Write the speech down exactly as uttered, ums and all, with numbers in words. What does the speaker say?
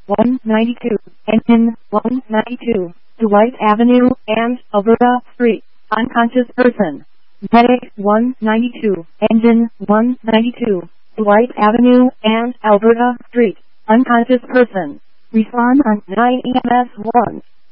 one ninety-two, Engine one ninety-two, Dwight Avenue and Alberta Street, unconscious person. Medic one ninety-two, Engine one ninety-two, Dwight Avenue and Alberta Street, unconscious person. Respond on nine E M S one.